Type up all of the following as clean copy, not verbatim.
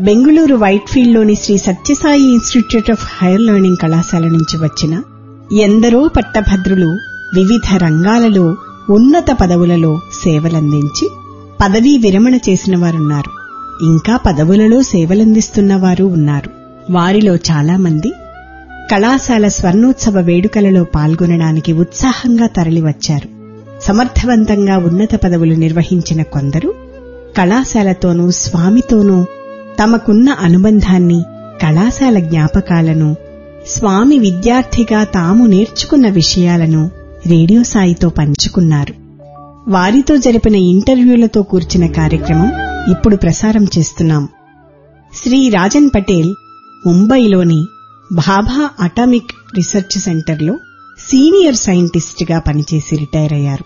Bengaluru వైట్ఫీల్డ్లోని Shri Sathya Sai institute of higher learning కళాశాల నుంచి వచ్చిన ఎందరో పట్టభద్రులు వివిధ రంగాలలో ఉన్నత పదవులలో సేవలందించి పదవీ విరమణ చేసిన వారున్నారు. ఇంకా పదవులలో సేవలందిస్తున్నవారు ఉన్నారు. వారిలో చాలామంది కళాశాల స్వర్ణోత్సవ వేడుకలలో పాల్గొనడానికి ఉత్సాహంగా తరలివచ్చారు. సమర్థవంతంగా ఉన్నత పదవులు నిర్వహించిన కొందరు కళాశాలతోనూ స్వామితోనూ తమకున్న అనుబంధాన్ని, కళాశాల జ్ఞాపకాలను, స్వామి విద్యార్థిగా తాము నేర్చుకున్న విషయాలను రేడియో సాయితో పంచుకున్నారు. వారితో జరిపిన ఇంటర్వ్యూలతో కూర్చిన కార్యక్రమం ఇప్పుడు ప్రసారం చేస్తున్నాం. శ్రీ రాజన్ పటేల్ ముంబైలోని భాభా అటామిక్ రీసెర్చ్ సెంటర్లో సీనియర్ సైంటిస్ట్గా పనిచేసి రిటైర్ అయ్యారు.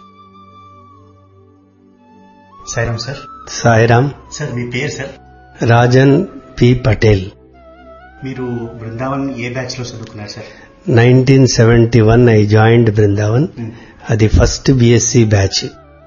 సాయిరామ్ సార్. సాయిరామ్ సార్, మీ పేరు సార్? రాజన్ పి పటేల్. మీరు బృందావన్ ఏ బ్యాచ్ లో చదువుకున్నారు సార్? 1971 I joined Brindavan. అది first BSc batch.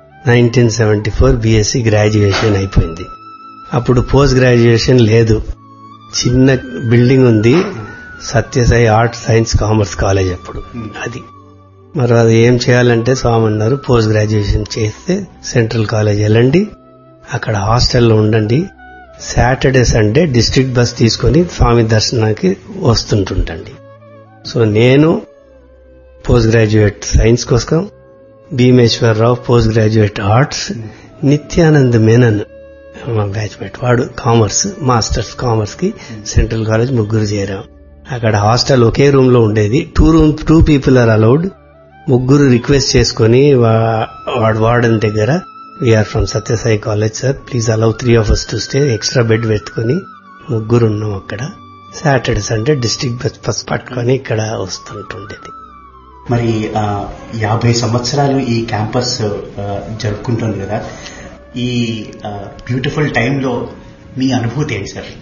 1974 BSc graduation అయిపోయింది. అప్పుడు పోస్ట్ గ్రాడ్యుయేషన్ లేదు. చిన్న బిల్డింగ్ ఉంది, Sathya Sai arts science commerce college అప్పుడు. అది మరి అది ఏం చేయాలంటే స్వామి అన్నారు, పోస్ట్ గ్రాడ్యుయేషన్ చేస్తే సెంట్రల్ కాలేజ్ వెళ్ళండి, అక్కడ హాస్టల్లో ఉండండి, సాటర్డే సండే డిస్ట్రిక్ట్ బస్ తీసుకుని స్వామి దర్శనానికి వస్తుంటుంటండి. సో నేను పోస్ట్ గ్రాడ్యుయేట్ సైన్స్ కోసం, Bhimeswara Rao post graduate arts, Nityanand Menon మా బ్యాచ్మేట్, వాడు కామర్స్, మాస్టర్స్ కామర్స్ కి సెంట్రల్ కాలేజ్, ముగ్గురు చేరాం. అక్కడ హాస్టల్ ఒకే రూమ్ లో ఉండేది. Two people are allowed. ముగ్గురు రిక్వెస్ట్ చేసుకుని వార్డెన్ దగ్గర, we are from Sathya Sai college sir, please allow 3 of us to stay, extra bed పెట్టుకుని ముగ్గురు ఉన్నాం అక్కడ. సాటర్డే సండే డిస్ట్రిక్ట్ బస్ పట్టుకొని ఇక్కడ వస్తుంటుండేది. మరి 50 సంవత్సరాలు ఈ క్యాంపస్ జరుపుకుంటుంది కదా, ఈ బ్యూటిఫుల్ టైంలో మీ అనుభూతి ఏంటి సార్?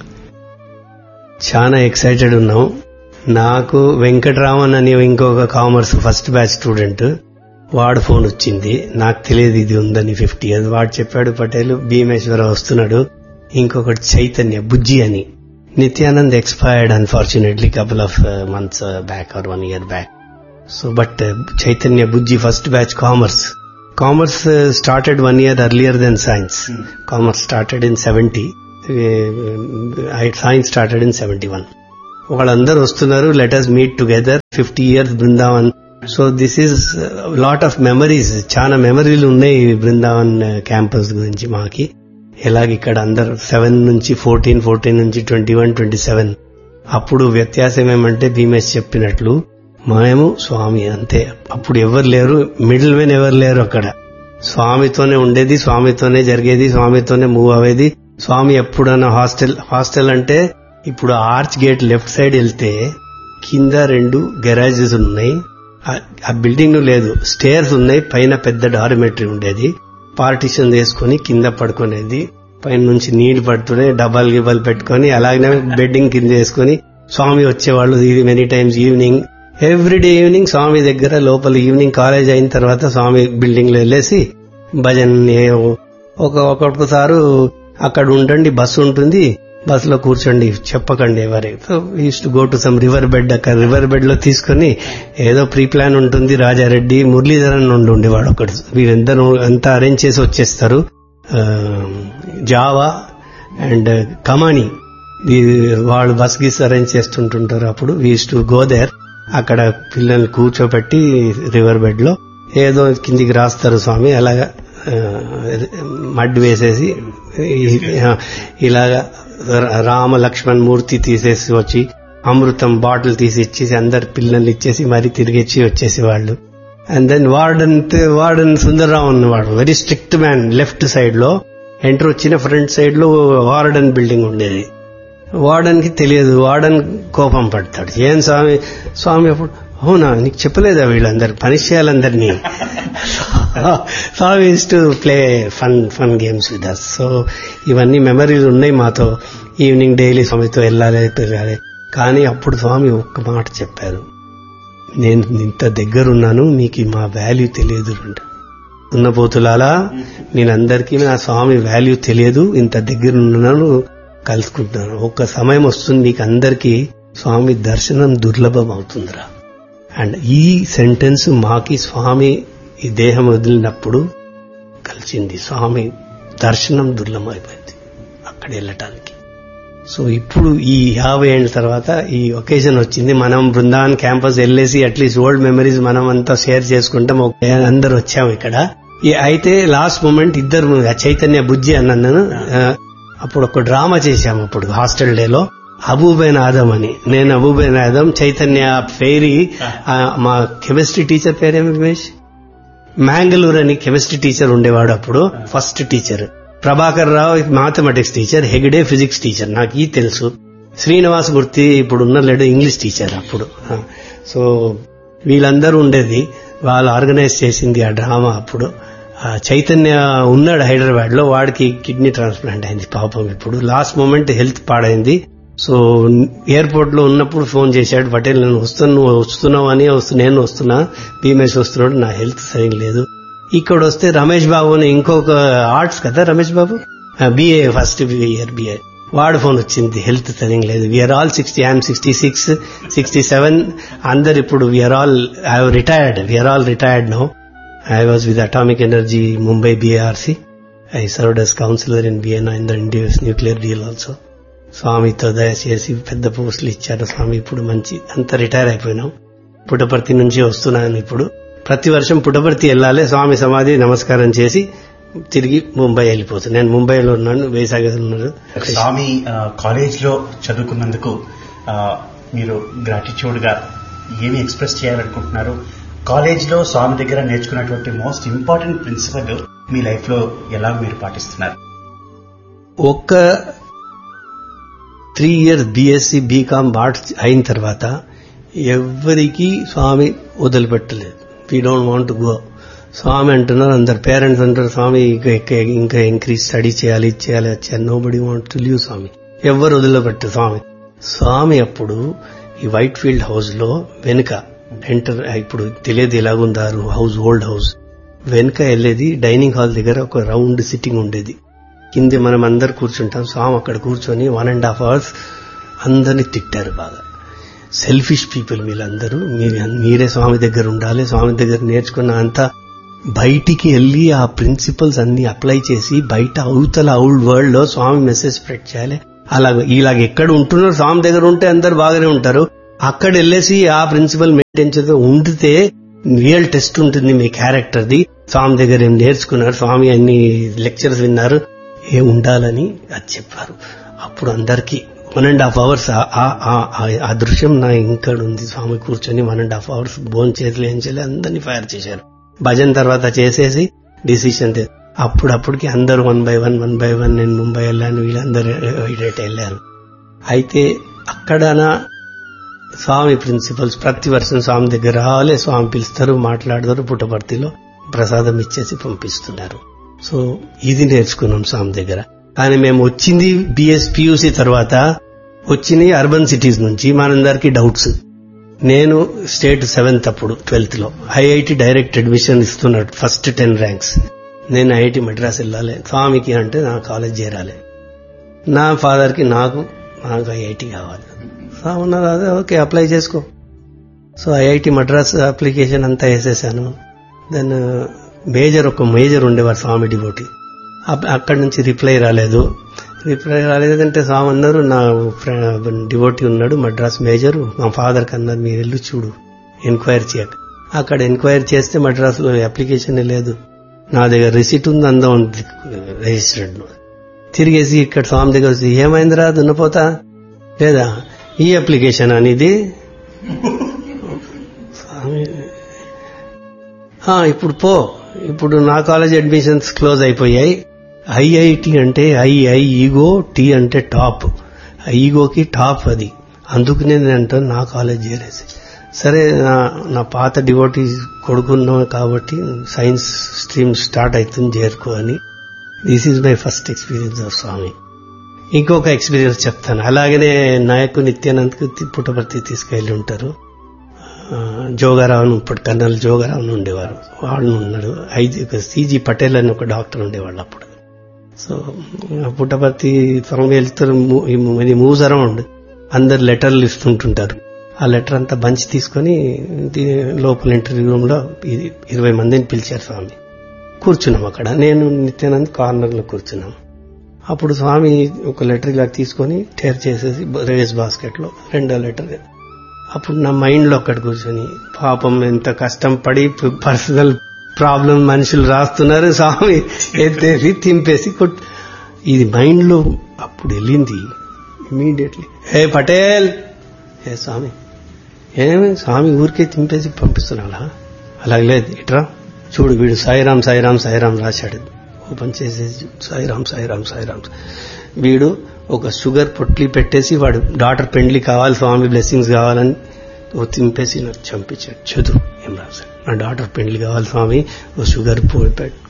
చాలా ఎక్సైటెడ్ ఉన్నాం. నాకు వెంకటరామన్ అని ఇంకొక కామర్స్ ఫస్ట్ బ్యాచ్ స్టూడెంట్, వాడు ఫోన్ వచ్చింది. నాకు తెలియదు ఇది ఉందని 50 years. వాడు చెప్పాడు, పటేల్ భీమేశ్వరరావు వస్తున్నాడు, ఇంకొకటి చైతన్య బుజ్జి అని. Nityanand expired unfortunately couple of months back or 1 year back. So but Chaitanya Bujji first batch commerce started 1 year earlier than science. Commerce started in 70. Science started in 71. వాళ్ళందరూ వస్తున్నారు, let us meet together, 50 years Brindavan. So this is lot of memories. చాలా మెమరీలు ఉన్నాయి Brindavan campus గురించి మాకి. ఎలాగిక్కడ అందరు 7 నుంచి 14 నుంచి 21, 27. అప్పుడు వ్యత్యాసం ఏమంటే భీమేష్ చెప్పినట్లు మేము స్వామి అంతే. అప్పుడు ఎవరు లేరు, మిడిల్ మెన్ ఎవరు లేరు. అక్కడ స్వామితోనే ఉండేది, స్వామితోనే జరిగేది, స్వామితోనే మూవ్ అయ్యేది. స్వామి ఎప్పుడన్నా హాస్టల్ అంటే ఇప్పుడు ఆర్చ్ గేట్ లెఫ్ట్ సైడ్ వెళ్తే కింద 2 గెరాజెస్ ఉన్నాయి. ఆ బిల్డింగ్ లేదు, స్టేర్స్ ఉన్నాయి, పైన పెద్ద డార్మెటరీ ఉండేది. పార్టిషన్ వేసుకుని కింద పడుకునేది, పైన నుంచి నీళ్లు పడుతున్నాయి, డబ్బాలు గిబ్బాలు పెట్టుకుని అలాగనే బెడ్డింగ్ కింద వేసుకుని స్వామి వచ్చేవాళ్ళు. ఇది many times evening, everyday evening స్వామి దగ్గర లోపల. ఈవినింగ్ కాలేజ్ అయిన తర్వాత స్వామి బిల్డింగ్ లో వెళ్ళేసి భజన్ ఒక్కొక్కసారు అక్కడ ఉండండి, బస్సు ఉంటుంది, బస్సులో కూర్చోండి, చెప్పకండి ఎవరే. So use to go to some river bed. అక్కడ రివర్ బెడ్ లో తీసుకుని ఏదో ప్రీ ప్లాన్ ఉంటుంది, రాజారెడ్డి మురళీధరన్ ఉండేవాడు ఒకటి. వీరందరూ అంతా అరేంజ్ చేసి వచ్చేస్తారు. జావా అండ్ కమాని వాళ్ళు బస్ గీస్ అరేంజ్ చేస్తుంటుంటారు. అప్పుడు we use to go there. అక్కడ పిల్లల్ని కూర్చోబెట్టి రివర్ బెడ్ లో ఏదో కిందికి రాస్తారు స్వామి. అలాగా మడ్ వేసేసి ఇలాగా రామ లక్ష్మణ్ మూర్తి తీసేసి వచ్చి అమృతం బాటిల్ తీసి ఇచ్చేసి అందరు పిల్లల్ని ఇచ్చేసి మరీ తిరిగి వచ్చేసి వాళ్ళు. అండ్ దెన్ వార్డన్ సుందర్రావు ఉన్నవాడు, very strict man. Left side లో ఎంటర్ వచ్చిన ఫ్రంట్ సైడ్ లో వార్డన్ బిల్డింగ్ ఉండేది. వార్డన్ కి తెలియదు, వార్డన్ కోపం పడతాడు. ఏం స్వామి అప్పుడు, అవునా నీకు చెప్పలేదా వీళ్ళందరూ punish చేయాలందరినీ. Swamy use to play fun games with us. So ఇవన్నీ మెమరీలు ఉన్నాయి మాతో. ఈవినింగ్ డైలీ స్వామితో వెళ్ళాలి తిరగాలి. కానీ అప్పుడు స్వామి ఒక్క మాట చెప్పారు, నేను ఇంత దగ్గరున్నాను, మీకు మా వాల్యూ తెలియదు. ఉన్నపోతులాలా నేనందరికీ నా స్వామి వాల్యూ తెలియదు, ఇంత దగ్గరున్నాను కలుసుకుంటున్నాను. ఒక సమయం వస్తుంది మీకు అందరికీ స్వామి దర్శనం దుర్లభం అవుతుందిరా. అండ్ ఈ సెంటెన్స్ మాకి స్వామి ఈ దేహం వదిలినప్పుడు కలిసింది. స్వామి దర్శనం దుర్లభం అయిపోయింది అక్కడ వెళ్ళటానికి. సో ఇప్పుడు ఈ 50 ఏళ్ల తర్వాత ఈ ఒకేజన్ వచ్చింది. మనం బృందావన్ క్యాంపస్ వెళ్ళేసి అట్లీస్ట్ ఓల్డ్ మెమరీస్ మనం అంతా షేర్ చేసుకుంటాం. అందరు వచ్చాము ఇక్కడ. అయితే లాస్ట్ మూమెంట్ ఇద్దరు చైతన్య బుజ్జి అన్నాను. అప్పుడు ఒక డ్రామా చేశాము అప్పుడు హాస్టల్ డేలో. అబూబైన్ ఆదం అని. నేను అబూబైన్ ఆదం, చైతన్య ఫెయిరీ. మా కెమిస్ట్రీ టీచర్ పేరేమి రమేష్, మ్యాంగళూరు అని కెమిస్ట్రీ టీచర్ ఉండేవాడు అప్పుడు, first teacher. Prabhakar Rao mathematics teacher, Hegde physics teacher, నాకు ఈ తెలుసు. శ్రీనివాస్ మూర్తి ఇప్పుడు ఉన్నలేడు ఇంగ్లీష్ టీచర్ అప్పుడు. సో వీళ్ళందరూ ఉండేది. వాళ్ళు ఆర్గనైజ్ చేసింది ఆ డ్రామా అప్పుడు. చైతన్య ఉన్నాడు హైదరాబాద్ లో, వాడికి కిడ్నీ ట్రాన్స్ప్లాంట్ అయింది పాపం. ఇప్పుడు లాస్ట్ మూమెంట్ హెల్త్ పాడైంది. సో ఎయిర్పోర్ట్ లో ఉన్నప్పుడు ఫోన్ చేశాడు, పటేల్ నేను వస్తున్నావు అని. నేను వస్తున్నా, భీమేష్ వస్తున్నాడు, నా హెల్త్ సరిగ్గా లేదు. ఇక్కడ వస్తే రమేష్ బాబు అని ఇంకొక ఆర్ట్స్ కదా Ramesh Babu, BA first year BA, వాడు ఫోన్ వచ్చింది, హెల్త్ సరిగ్గా లేదు. We are all 60, I'm 66, 67. అందరు ఇప్పుడు we are all retired now. I was with Atomic Energy Mumbai BARC. I served as counselor in Vienna in the India's nuclear deal also. స్వామితో దయచేసి పెద్ద పోస్టులు ఇచ్చారు స్వామి. ఇప్పుడు మంచి అంత రిటైర్ అయిపోయినాం. పుట్టపర్తి నుంచి వస్తున్నాను ఇప్పుడు. ప్రతి వర్షం పుట్టపర్తి వెళ్ళాలి, స్వామి సమాధి నమస్కారం చేసి తిరిగి ముంబై వెళ్ళిపోతాను. నేను ముంబైలో ఉన్నాను, వేసాగర్ ఉన్నారు. స్వామి కాలేజ్ లో చదువుకున్నందుకు మీరు గ్రాటిట్యూడ్ గా ఏమి ఎక్స్ప్రెస్ చేయాలనుకుంటున్నారు? కాలేజ్ లో స్వామి దగ్గర నేర్చుకున్నటువంటి మోస్ట్ ఇంపార్టెంట్ ప్రిన్సిపల్ మీ లైఫ్ లో ఎలా మీరు పాటిస్తున్నారు? ఒక 3 years బీఎస్సీ బీకామ్ ఆర్ట్స్ అయిన తర్వాత ఎవరికి స్వామి వదిలిపెట్టలేదు. We don't want to go. స్వామి అంటున్నారు, అందరు పేరెంట్స్ అంటారు స్వామి ఇంకా ఇంక్రీజ్ స్టడీ చేయాలి వచ్చారు. No body want to leave స్వామి. ఎవరు వదిలిపెట్టారు స్వామి. స్వామి అప్పుడు ఈ వైట్ ఫీల్డ్ హౌస్ లో వెనుక ఎంటర్, ఇప్పుడు తెలియదు ఎలాగుందారు హౌస్, ఓల్డ్ హౌస్ వెనుక వెళ్ళేది. డైనింగ్ హాల్ దగ్గర ఒక రౌండ్ సిట్టింగ్ ఉండేది. కింద మనం అందరు కూర్చుంటాం. స్వామి అక్కడ కూర్చొని 1.5 hours అందరినీ తిట్టారు బాగా. సెల్ఫిష్ పీపుల్ వీళ్ళందరూ, మీరే స్వామి దగ్గర ఉండాలి, స్వామి దగ్గర నేర్చుకున్న అంతా బయటికి వెళ్ళి ఆ ప్రిన్సిపల్స్ అన్ని అప్లై చేసి బయట అవతల అవుల్డ్ వరల్డ్ లో స్వామి మెసేజ్ స్ప్రెడ్ చేయాలి. ఇలాగ ఎక్కడ ఉంటున్నారు, స్వామి దగ్గర ఉంటే అందరు బాగానే ఉంటారు. అక్కడ వెళ్ళేసి ఆ ప్రిన్సిపల్ మెయింటైన్ చేస్తూ ఉండితే రియల్ టెస్ట్ ఉంటుంది మీ క్యారెక్టర్ది. స్వామి దగ్గర ఏం నేర్చుకున్నారు, స్వామి అన్ని లెక్చర్స్ విన్నారు, ఏం ఉండాలని అది చెప్పారు. అప్పుడు అందరికీ 1.5 hours ఆ దృశ్యం నా ఇంకా ఉంది. స్వామి కూర్చొని 1.5 hours భోజనం చేతులు ఏం చేయలేదు, అందరినీ ఫైర్ చేశారు. భజన తర్వాత చేసేసి డిసిషన్ అప్పుడప్పటికి అందరూ 1 by 1 నేను ముంబై వెళ్ళాను, వీళ్ళందరూ వెళ్ళారు. అయితే అక్కడ స్వామి ప్రిన్సిపల్స్ ప్రతి వర్షం స్వామి దగ్గర రావాలి, స్వామి పిలుస్తారు, మాట్లాడతారు, పుట్టపర్తిలో ప్రసాదం ఇచ్చేసి పంపిస్తున్నారు. సో ఇది నేర్చుకున్నాం స్వామి దగ్గర. కానీ మేము వచ్చింది పియూసీ తర్వాత వచ్చింది అర్బన్ సిటీస్ నుంచి. మనందరికీ డౌట్స్. నేను స్టేట్ 7th అప్పుడు 12th లో ఐఐటి డైరెక్ట్ అడ్మిషన్ ఇస్తున్నాడు, ఫస్ట్ 10 ranks. నేను ఐఐటి మద్రాస్ వెళ్ళాలి స్వామికి అంటే నా కాలేజ్ చేరాలి. నా ఫాదర్ కి నాకు ఐఐటి కావాలి. ఉన్నారు, అదే ఓకే అప్లై చేసుకో. సో ఐఐటి మద్రాస్ అప్లికేషన్ అంతా వేసేసాను. దెన్ ఒక మేజర్ ఉండేవారు స్వామి డివోటీ. అక్కడి నుంచి రిప్లై రాలేదు. అంటే స్వామి అన్నారు, నా డివోటీ ఉన్నాడు మద్రాస్ మేజర్, మా ఫాదర్ కన్నారు మీరు వెళ్ళి చూడు, ఎంక్వైరీ చేయక. అక్కడ ఎంక్వైరీ చేస్తే మద్రాస్ లో అప్లికేషన్ లేదు, నా దగ్గర రిసిట్ ఉంది, అందం ఉంది రిజిస్టర్డ్. తిరిగేసి ఇక్కడ స్వామి దగ్గర వచ్చి ఏమైందిరా దున్నపోతా లేదా ఈ అప్లికేషన్ అనేది ఇప్పుడు పో, ఇప్పుడు నా కాలేజ్ అడ్మిషన్స్ క్లోజ్ అయిపోయాయి. ఐఐటి అంటే ఐ ఈగో, టీ అంటే టాప్, ఈగోకి టాప్ అది. అందుకనే నేను అంటాను నా కాలేజ్ చేరేసి. సరే నా పాత డివోటీ కొడుకున్నా కాబట్టి సైన్స్ స్ట్రీమ్ స్టార్ట్ అవుతుంది చేరుకో అని. This is my first experience of స్వామి. ఇంకొక ఎక్స్పీరియన్స్ చెప్తాను. అలాగనే నాయకు నిత్యానంద్కు పుట్టపర్తి తీసుకెళ్లి ఉంటారు. జోగారావు, ఇప్పుడు కర్నల్ జోగారావు ఉండేవారు, వాళ్ళు ఉన్నారు. సిజీ పటేల్ అని ఒక డాక్టర్ ఉండేవాళ్ళు అప్పుడు. సో పుట్టపర్తి స్వామి వెళ్తారు, ఇది మూవ్స్ అరౌండ్, అందరు లెటర్లు ఇస్తుంటుంటారు. ఆ లెటర్ అంతా బంచి తీసుకొని లోపల ఇంటర్వ్యూ రూమ్ లో 20 మందిని పిలిచారు స్వామి. కూర్చున్నాం అక్కడ, నేను నిత్యానంద్ కార్నర్ లో కూర్చున్నాం. అప్పుడు స్వామి ఒక లెటర్ ఇలా తీసుకొని టేర్ చేసేసి రేస్ బాస్కెట్ లో 2వ లెటర్. అప్పుడు నా మైండ్ లో అక్కడ కూర్చొని, పాపం ఎంత కష్టం పడి పర్సనల్ ప్రాబ్లం మనుషులు రాస్తున్నారు, స్వామి ఎత్తేసి తింపేసి ఇది మైండ్ లో అప్పుడు వెళ్ళింది ఇమీడియట్లీ. హే పటేల్, ఏ స్వామి ఏమి స్వామి ఊరికే తింపేసి పంపిస్తున్నాడా? అలాగే లేదు, ఇట్రా చూడు, వీడు సాయిరాం సాయిరాం సాయిరాం రాశాడు. ఓపెన్ చేసేసి సాయిరాం సాయిరాం సాయిరాం. వీడు ఒక షుగర్ పొట్లి పెట్టేసి వాడు డాటర్ పెండ్లి కావాలి, స్వామి బ్లెస్సింగ్స్ కావాలని తింపేసి నాకు చంపించాడు. చదువు ఏం రాశాడు, నా డాటర్ పెండ్లి కావాలి స్వామి, ఓ షుగర్ పొడి పెట్టు.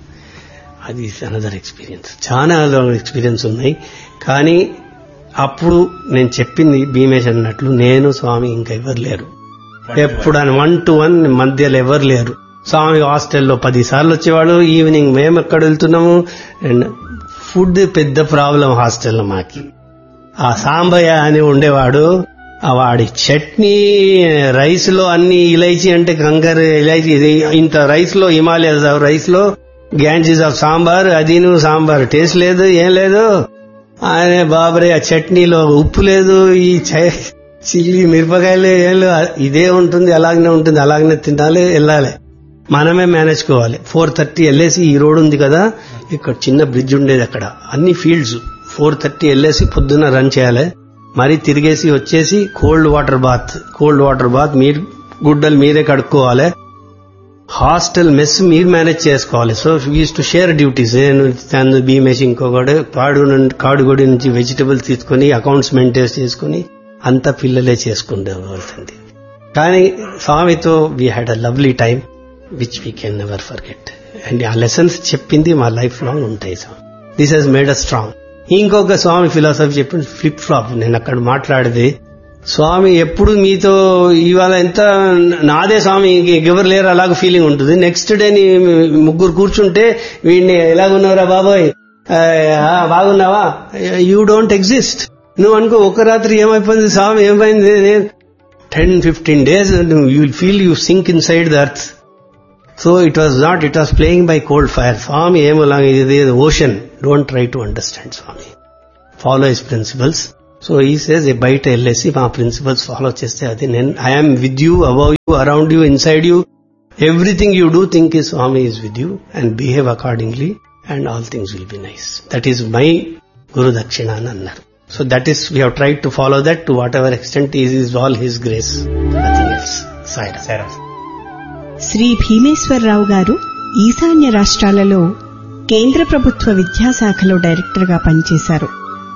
అది అనదర్ ఎక్స్పీరియన్స్. చాలా ఎక్స్పీరియన్స్ ఉన్నాయి. కానీ అప్పుడు నేను చెప్పింది భీమేష్ అన్నట్లు, నేను స్వామి ఇంకా ఎవరు లేరు. ఎప్పుడు 1-to-1 మధ్యలో ఎవరు లేరు. స్వామి హాస్టల్లో 10 సార్లు వచ్చేవాడు. ఈవినింగ్ మేము ఎక్కడ వెళ్తున్నాము, ఫుడ్ పెద్ద ప్రాబ్లం హాస్టల్లో మాకి. ఆ సాంబయ్య అని ఉండేవాడు, వాడి చట్నీ రైస్ లో అన్ని ఇలైచి అంటే కంకర్ ఇలైచి, ఇంత రైస్ లో హిమాలయస్ రైస్ లో గ్యాంజీస్ ఆఫ్ సాంబార్, అదిను సాంబార్ టేస్ట్ లేదు, ఏం లేదు. ఆయన బాబరే ఆ చట్నీలో ఉప్పు లేదు, ఈ చిల్లి మిరపకాయలు ఏం లేదు, ఇదే ఉంటుంది, అలాగనే ఉంటుంది, అలాగనే తినాలి, వెళ్ళాలి, మనమే మేనేజ్ కోవాలి. 4:30 వెళ్ళేసి, ఈ రోడ్ ఉంది కదా, ఇక్కడ చిన్న బ్రిడ్జ్ ఉండేది, అక్కడ అన్ని ఫీల్డ్స్. 4:30 వెళ్ళేసి పొద్దున్న రన్ చేయాలి, మరీ తిరిగేసి వచ్చేసి కోల్డ్ వాటర్ బాత్ మీరు గుడ్డలు మీరే కడుక్కోవాలి, హాస్టల్ మెస్ మీరు మేనేజ్ చేసుకోవాలి. So use to share duties. నేను భీమేష్ ఇంకొకడు కాడుగొడి నుంచి వెజిటబుల్స్ తీసుకుని అకౌంట్స్ మెయింటైన్ చేసుకుని అంతా పిల్లలే చేసుకుండేవాల్సింది. కానీ స్వామితో we had a lovely time which we can never forget. And ఆ లెసన్స్ చెప్పింది మా లైఫ్ లాంగ్ ఉంటాయి. So this Hess made a strong. ఇంకొక స్వామి ఫిలాసఫీ చెప్పింది ఫ్లిప్ ఫ్లాప్. నేను అక్కడ మాట్లాడేది, స్వామి ఎప్పుడు మీతో ఇవాళ ఎంత నాదే స్వామి ఎవరు లేరు అలాగ ఫీలింగ్ ఉంటుంది. నెక్స్ట్ డే నీ ముగ్గురు కూర్చుంటే వీడిని ఎలాగున్నారా బాబాయ్, బాగున్నావా, యూ డోంట్ ఎగ్జిస్ట్. నువ్వు అనుకో ఒక రాత్రి ఏమైపోయింది స్వామి, ఏమైంది, 10-15 days you will feel you sink inside the earth. So it was playing by cold fire. Swami ఏమలాగా ఇది ocean. Don't try to understand Swami. Follow his principles. So he says బయట వెళ్ళేసి మా ప్రిన్సిపల్స్ ఫాలో చేస్తే అది నేను I am with you, above you, around you, inside you. Everything you do think is Swami is with you and behave accordingly and all things will be nice. That is my Guru Dakshina అని అన్నారు. So that is, we have tried to follow that to whatever extent is all his grace. Nothing else. Saira. Shri Bhimeswara Rao గారు ఈశాన్య రాష్ట్రాలలో కేంద్ర ప్రభుత్వ విద్యాశాఖలో director గా పనిచేశారు.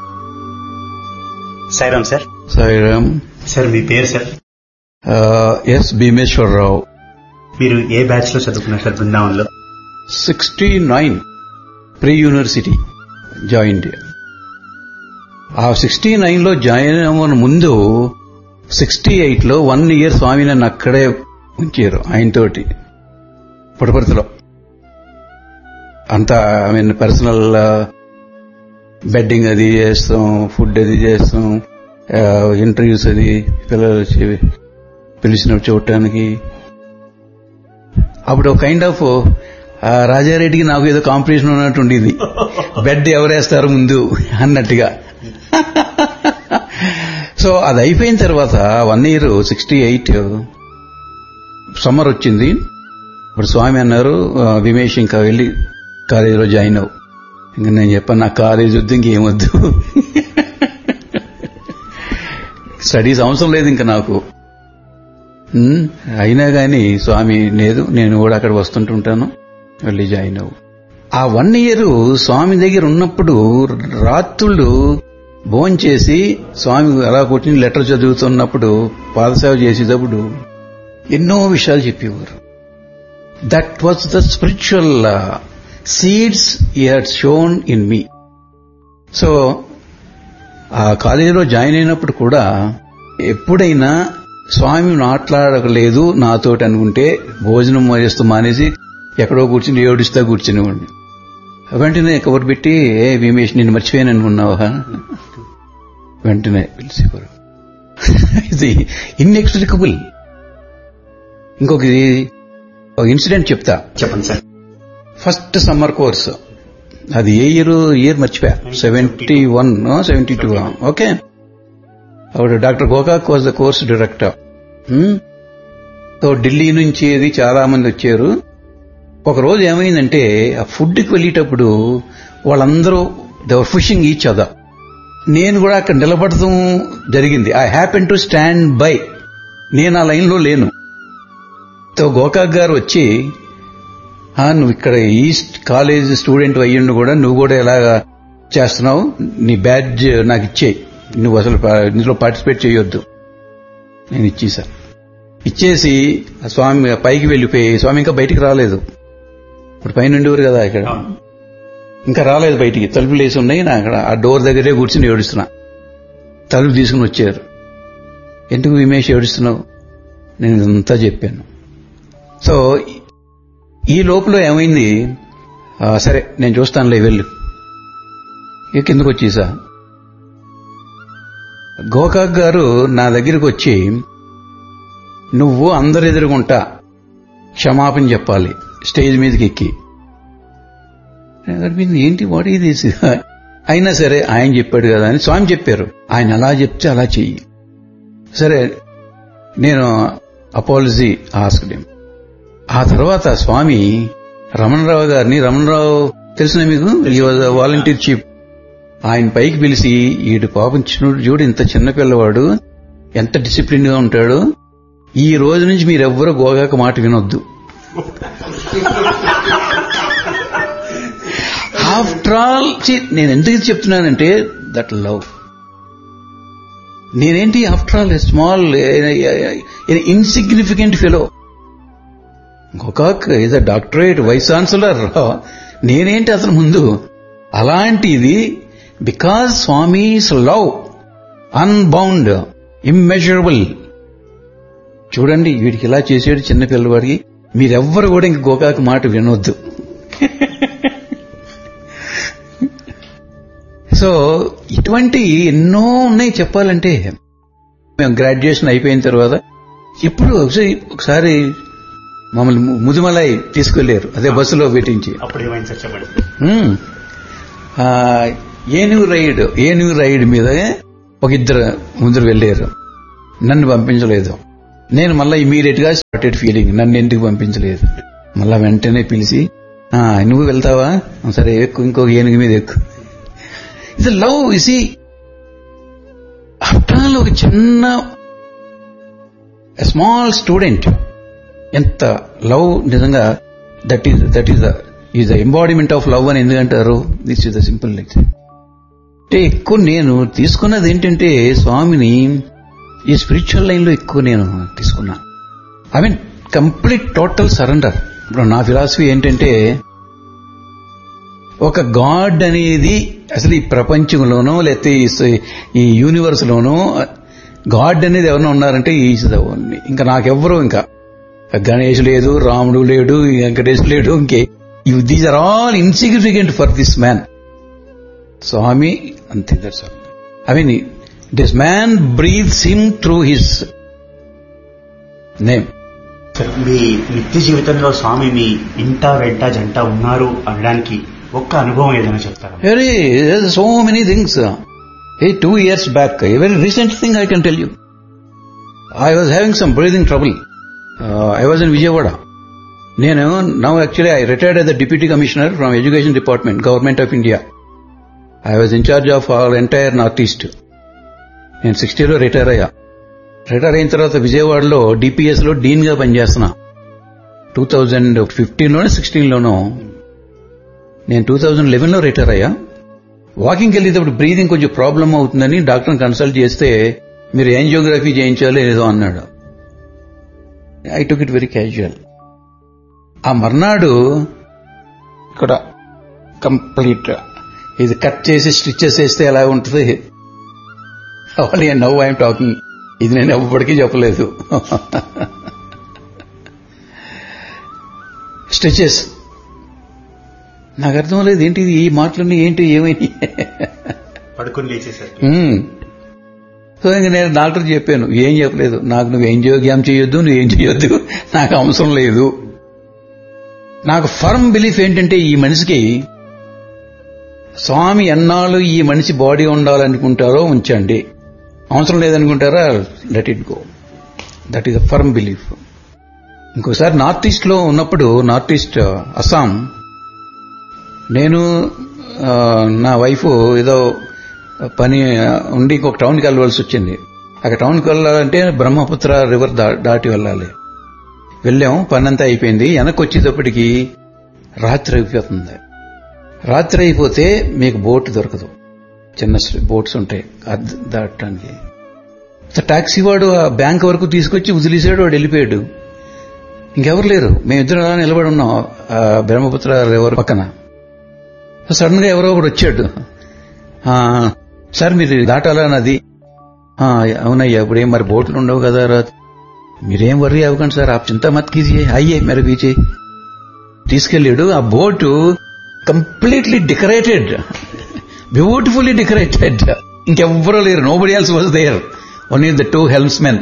సాయిరాం సార్. సాయిరాం సార్, మీ పేరు సార్? ఎస్ భీమేశ్వరరావు. మీరు ఏ బ్యాచ్ లో చదువుకున్నారు సార్ బృందావన్లో? 69 pre university join. ఆ 69లో జాయిన్ అవ్వన ముందు 68లో 1 year స్వామి నన్ను అక్కడే ఉంచారు ఆయనతోటి పుట్టపర్తిలో. అంతా పర్సనల్ బెడ్డింగ్ అది చేస్తాం, ఫుడ్ అది చేస్తాం, ఇంటర్వ్యూస్ అది పిల్లలు వచ్చి పిలిచినప్పుడు చూడటానికి. అప్పుడు ఒక కైండ్ ఆఫ్ రాజారెడ్డికి నాకు ఏదో కాంపిటీషన్ ఉన్నట్టు ఉండేది, బెడ్ ఎవరేస్తారు ముందు అన్నట్టుగా. సో అది అయిపోయిన తర్వాత 1 year 68 సమ్మర్ వచ్చింది. ఇప్పుడు స్వామి అన్నారు, భీమేష్ ఇంకా వెళ్ళి కాలేజీలో జాయిన్ అవ్వు. ఇంకా నేను చెప్పాను, నా కాలేజీ వద్దు, ఇంకేమొద్దు, స్టడీస్ అవసరం లేదు ఇంకా నాకు. అయినా కానీ స్వామి లేదు, నేను కూడా అక్కడ వస్తుంటుంటాను, వెళ్ళి జాయిన్ అవ్వు. ఆ 1 year స్వామి దగ్గర ఉన్నప్పుడు రాత్రులు భోంచేసి స్వామి అలా కూర్చుని లెటర్ చదువుతున్నప్పుడు పాదసేవ చేసేటప్పుడు ఎన్నో విషయాలు చెప్పేవారు. That was the spiritual seeds he had shown in me. So ఆ కాలేజీలో జాయిన్ అయినప్పుడు కూడా ఎప్పుడైనా స్వామి మాట్లాడలేదు నాతోటి అనుకుంటే భోజనం చేస్తూ మానేసి ఎక్కడో కూర్చుని ఏడుస్తా కూర్చునేవాడిని. వెంటనే కబురు పెట్టి, ఏ భీమేష్ నిన్ను మర్చిపోయాను అనుకున్నావా? వెంటనే పిలిచేవారు. ఇది ఇన్ఎక్స్ప్లికబుల్. ఇంకొక ఇన్సిడెంట్ చెప్తా. చెప్పండి సార్. ఫస్ట్ సమ్మర్ కోర్స్, అది ఏ ఇయర్ మర్చిపోయా, 71, 72. ఓకే, అప్పుడు doctor Gokak was the course director. So Delhi నుంచి అది చాలా మంది వచ్చారు. ఒక రోజు ఏమైందంటే, ఆ ఫుడ్కి వెళ్ళేటప్పుడు వాళ్ళందరూ దేవర్ పుషింగ్ ఈచ్ అదర్. నేను కూడా అక్కడ నిలబడటం జరిగింది. I happen to stand by. నేను ఆ లైన్లో లేను. తో గోకాక్ గారు వచ్చి, నువ్వు ఇక్కడ ఈస్ట్ కాలేజ్ స్టూడెంట్ అయ్యిండు కూడా, నువ్వు కూడా ఎలాగా చేస్తున్నావు, నీ బ్యాడ్జ్ నాకు ఇచ్చేయి, నువ్వు అసలు ఇందులో పార్టిసిపేట్ చేయొద్దు. నేను ఇచ్చేసా. ఇచ్చేసి స్వామి పైకి వెళ్ళిపోయి, స్వామి ఇంకా బయటికి రాలేదు. ఇప్పుడు పైన ఉండేవారు కదా ఇక్కడ, ఇంకా రాలేదు బయటికి. తలుపులు వేసి ఉన్నాయి, నా అక్కడ ఆ డోర్ దగ్గరే కూర్చుని ఏడుస్తున్నా. తలుపు తీసుకుని వచ్చారు. ఎందుకు విమేష్ ఏడుస్తున్నావు? నేను ఇదంతా చెప్పాను. సో ఈ లోపల ఏమైంది, సరే నేను చూస్తానులే వెళ్ళు, ఇక కిందకు వచ్చేసా. గోకాక్ గారు నా దగ్గరికి వచ్చి, నువ్వు అందరు ఎదురుగుంటా క్షమాపణ చెప్పాలి స్టేజ్ మీదకి ఎక్కి. ఏంటి వాట్ ఇది? అయినా సరే ఆయన చెప్పాడు కదా అని స్వామి చెప్పారు, ఆయన అలా చెప్తే అలా చెయ్యి. సరే నేను అపాలజీ ఆస్క్డ్ హిమ్. ఆ తర్వాత స్వామి రమణరావు గారిని, రమణరావు తెలిసిన మీకు, ఈ వాజ్ వాలంటీర్ చీఫ్, ఆయన పైకి పిలిచి, ఈడు పాపం చూడు ఇంత చిన్న పిల్లవాడు ఎంత డిసిప్లిన్ గా ఉంటాడు, ఈ రోజు నుంచి మీరెవ్వరూ గోకాక్ మాట వినొద్దు. ఆఫ్టర్ ఆల్ నేను ఎందుకు చెప్తున్నానంటే, దట్ లవ్. నేనేంటి after all small insignificant fellow. Gokak is a doctorate vice chancellor, నేనేంటి అసలు ముందు. అలాంటిది because Swami's love unbound, immeasurable. చూడండి వీడికి ఇలా చేసాడు చిన్న పిల్లవాడికి, మీరెవ్వరు కూడా ఇంక గోకాక్ మాట వినొద్దు. సో ఇటువంటి ఎన్నో ఉన్నాయి చెప్పాలంటే. మేము గ్రాడ్యుయేషన్ అయిపోయిన తర్వాత ఇప్పుడు ఒకసారి మమ్మల్ని ముదుమలై తీసుకెళ్లారు, అదే బస్సులో పెట్టించి. ఏనుగు రైడ్ మీద ఒక ముగ్గురు వెళ్ళారు, నన్ను పంపించలేదు. నేను మళ్ళా ఇమీడియట్ గా స్టార్టెడ్ ఫీలింగ్, నన్ను ఎందుకు పంపించలేదు. మళ్ళా వెంటనే పిలిచి, నువ్వు వెళ్తావా, సరే ఎక్కువ, ఇంకొక ఏనుగు మీద ఎక్కువ. ఇది లవ్. ఇసి ఆఫ్టర్ ఆల్ ఒక చిన్న స్మాల్ స్టూడెంట్ ఎంత లవ్ నిజంగా. That is the embodiment of love అని ఎందుకంటారు. This is the simple lecture. అంటే ఎక్కువ నేను తీసుకున్నది ఏంటంటే, స్వామిని ఈ స్పిరిచువల్ లైన్ లో ఎక్కువ నేను తీసుకున్నా. I mean complete total surrender. ఇప్పుడు నా ఫిలాసఫీ ఏంటంటే, ఒక గాడ్ అనేది అసలు ఈ ప్రపంచంలోనో లేకపోతే ఈ యూనివర్స్ లోనో గాడ్ అనేది ఎవరైనా ఉన్నారంటే ఈజ్ ద ఓన్లీ. ఇంకా నాకెవ్వరూ, ఇంకా గణేష్ లేదు, రాముడు లేడు, వెంకటేష్ లేడు, ఇంకే these are all insignificant for this man. స్వామి అంతే. That's all. I mean this man breathes him through his name. మీ నిత్య జీవితంలో స్వామి మీ ఇంట వెంట జంట ఉన్నారు అనడానికి ఒక్క అనుభవం ఏదైనా చెప్తారా? Very so many things. 2 years back, a very recent thing I can tell you. I was having some breathing trouble. I was in Vijayawada. Now actually I retired as the Deputy Commissioner from Education Department, Government of India. I was in charge of our entire Northeast. నేను 60లో retire అయ్యా. Retire అయిన తర్వాత విజయవాడలో DPS లో డీన్ గా పనిచేస్తున్నా. 2015లోనో 16లోనో. నేను 2011లో retire అయ్యా. వాకింగ్కి వెళ్ళేటప్పుడు బ్రీదింగ్ కొంచెం ప్రాబ్లం అవుతుందని డాక్టర్ని కన్సల్ట్ చేస్తే, మీరు యాంజియోగ్రఫీ చేయించాలి ఏదో అన్నాడు. I took it very casual. ఆ మర్నాడు ఇక్కడ కంప్లీట్ ఇది కట్ చేసి స్టిచెస్ వేస్తే ఎలా ఉంటుంది, నవ్ ఐఎమ్ టాకింగ్. ఇది నేను ఎప్పటికీ చెప్పలేదు. స్టిచెస్ నాకు అర్థం లేదు, ఏంటి ఈ మాటలన్నీ ఏంటి ఏమైనా పడుకొని లేచేశారు. సో ఇంక నేను డాక్టర్ చెప్పాను, ఏం చెప్పలేదు, నాకు నువ్వు యాంజియోగ్రామ్ చేయొద్దు, నువ్వేం చేయొద్దు, నాకు అవసరం లేదు. నాకు ఫర్మ్ బిలీఫ్ ఏంటంటే ఈ మనిషికి స్వామి ఎన్నాళ్ళు ఈ మనిషి బాడీ ఉండాలనుకుంటారో ఉంచండి, అవసరం లేదనుకుంటారా let it go. That is a firm belief. ఇంకోసారి నార్త్ ఈస్ట్ లో ఉన్నప్పుడు, నార్త్ ఈస్ట్ అస్సాం, నేను నా వైఫ్ ఏదో పని ఉండి ఇంకొక టౌన్కి వెళ్ళవలసి వచ్చింది. అక్కడ టౌన్కి వెళ్ళాలంటే బ్రహ్మపుత్ర రివర్ దాటి వెళ్ళాలి. వెళ్ళాం, పని అంతా అయిపోయింది. వెనక్కి వచ్చేటప్పటికి రాత్రి అయిపోతుంది. రాత్రి అయిపోతే మీకు బోట్ దొరకదు, చిన్న బోట్స్ ఉంటాయి దాటడానికి. టాక్సీ వాడు ఆ బ్యాంక్ వరకు తీసుకొచ్చి వదిలేసాడు, వాడు వెళ్ళిపోయాడు. ఇంకెవరు లేరు, మేమిద్దరం అలా నిలబడి ఉన్నాం బ్రహ్మపుత్ర రివర్ పక్కన. సడన్ గా ఎవరో ఒకడు వచ్చాడు, సార్ మీరు దాటాలా నది? అవునయ్యా, ఇప్పుడేం మరి బోట్లు ఉండవు కదా, మీరేం వర్రీ అవ్వకండి సార్, ఆ చింతా మత్ కీజియే, అయ్యే మెర బీచే. తీసుకెళ్ళాడు. ఆ boat completely decorated, beautifully decorated. ఇంకెవ్వరూ లేరు, nobody else was there, only the two హెల్మ్స్మెన్.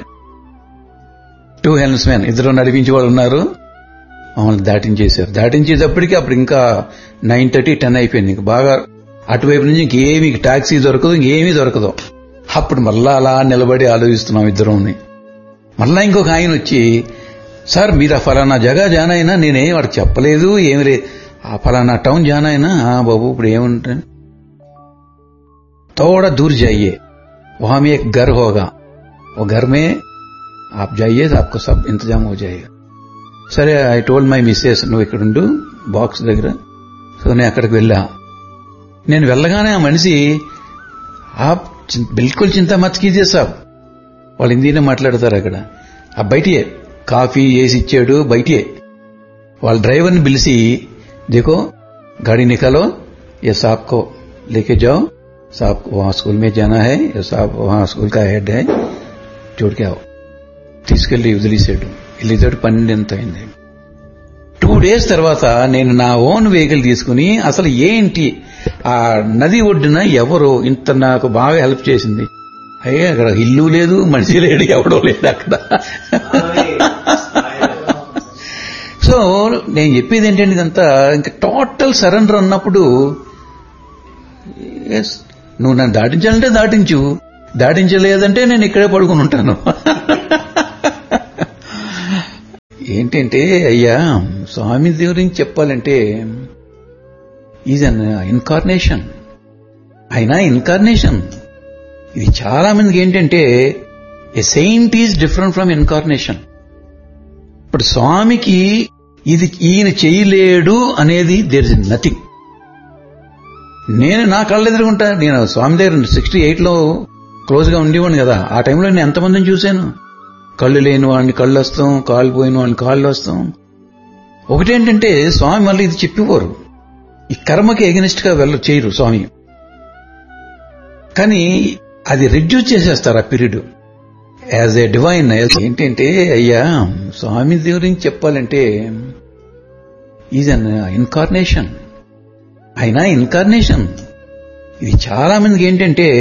ఇద్దరు నడిపించే వాళ్ళు ఉన్నారు. మమ్మల్ని దాటించేశారు. దాటించేటప్పటికి అప్పుడు ఇంకా 9:30, 10 అయిపోయింది. ఇంక బాగా అటువైపు నుంచి ఇంకేమీ టాక్సీ దొరకదు, ఇంకేమీ దొరకదు. అప్పుడు మళ్ళా అలా నిలబడి ఆలోచిస్తున్నాం ఇద్దరుని. మళ్ళా ఇంకొక ఆయన వచ్చి, సార్ మీరు ఆ ఫలానా జగా జానా అయినా, నేనేం వాడికి చెప్పలేదు, ఏమి లేదు, ఆ ఫలానా టౌన్ జానా అయినా. బాబు ఇప్పుడు ఏముంటాను, थोड़ा दूर जाइए, वहां में एक घर होगा, वो घर में आप जाइए तो आपको सब इंतजाम हो जाएगा. సరే ఐ టోల్డ్ మై మిస్సెస్, నువ్వు ఇక్కడుండు బాక్స్ దగ్గర. సో నేను అక్కడికి వెళ్ళా. నేను వెళ్ళగానే ఆ మనిషి బిల్కుల్ చింతా మత్ కీజియే సాబ్, వాళ్ళు హిందీనే మాట్లాడతారు అక్కడ. ఆ బయటియే కాఫీ వేసి ఇచ్చాడు, బయటియే. వాళ్ళ డ్రైవర్ని పిలిచి, देखो गाड़ी निकालो, ये साहब को लेके जाओ, साहब को वहां स्कूल में जाना है, ये साहब वहां स्कूल का हेड है, చూడ के आओ. తీసుకెళ్లి వదిలేసాడు. వెళ్ళేటప్పుడు 12 అయింది. 2 days తర్వాత నేను నా ఓన్ వెహికల్ తీసుకుని, అసలు ఏంటి ఆ నది ఒడ్డున ఎవరో ఇంత నాకు బాగా హెల్ప్ చేసింది. అయ్యే అక్కడ ఇల్లు లేదు, మనిషి లేడు, ఎవడో లేడు అక్కడ. సో నేను చెప్పేది ఏంటంటే ఇదంతా ఇంకా టోటల్ సరెండర్ అన్నప్పుడు, నువ్వు నన్ను దాటించాలంటే దాటించు, దాటించలేదంటే నేను ఇక్కడే పడుకుని ఉంటాను. ఏంటంటే అయ్యా స్వామి గురించి చెప్పాలంటే ఈజ్ అన్ ఇన్కార్నేషన్. అయినా ఇన్కార్నేషన్ ఇది చాలా మందికి ఏంటంటే ఏ Saint is different from incarnation. ఇప్పుడు స్వామికి ఇది ఈయన చేయలేడు అనేది దేర్ ఇస్ నథింగ్. నేను నా కళ్ళు ఎదురుకుంటా, నేను స్వామి దగ్గర 68లో క్లోజ్ గా ఉండేవాడిని కదా. ఆ టైంలో నేను ఎంతమందిని చూశాను. కళ్ళు లేని వాడిని కళ్ళు వస్తాం, కాళ్ళు పోయిన వాడిని కాళ్ళు వస్తాం. ఒకటేంటంటే స్వామి మళ్ళీ ఇది చెప్పేవారు, ఈ కర్మకి ఎగనిస్ట్ గా చేయరు స్వామి, కానీ అది రిడ్యూస్ చేసేస్తారు ఆ పీరియడ్ యాజ్ ఏ డివైన్. ఏంటంటే అయ్యా స్వామి గురించి చెప్పాలంటే ఈజ్ అన్ ఇన్కార్నేషన్. అయినా ఇన్కార్నేషన్ ఇది చాలా మందికి ఏంటంటే